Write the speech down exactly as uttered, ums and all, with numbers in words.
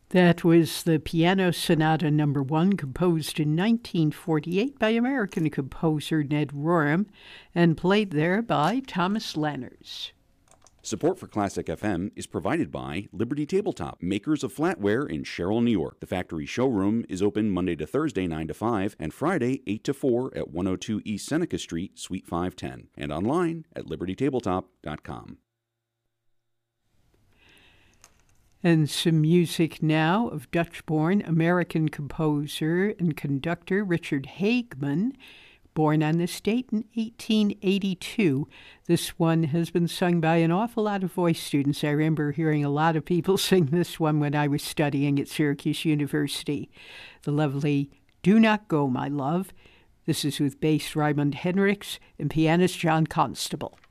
That was the Piano Sonata Number One, composed in nineteen forty-eight by American composer Ned Rorem, and played there by Thomas Lanners. Support for Classic F M is provided by Liberty Tabletop, makers of flatware in Sherrill, New York. The factory showroom is open Monday to Thursday, nine to five, and Friday, eight to four at one oh two East Seneca Street, Suite five ten, and online at liberty tabletop dot com. And some music now of Dutch-born American composer and conductor Richard Hageman, born on this date in eighteen eighty-two. This one has been sung by an awful lot of voice students. I remember hearing a lot of people sing this one when I was studying at Syracuse University. The lovely Do Not Go, My Love. This is with bass Raymond Hendricks and pianist John Constable.